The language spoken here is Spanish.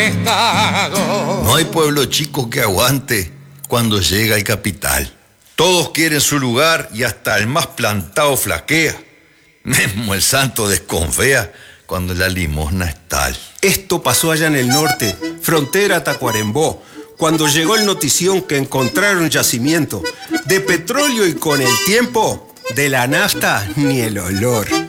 No hay pueblo chico que aguante cuando llega el capital. Todos quieren su lugar y hasta el más plantado flaquea. Mismo el santo desconfía cuando la limosna es tal. Esto pasó allá en el norte, frontera a Tacuarembó, cuando llegó el notición que encontraron yacimiento de petróleo y con el tiempo de la nafta ni el olor.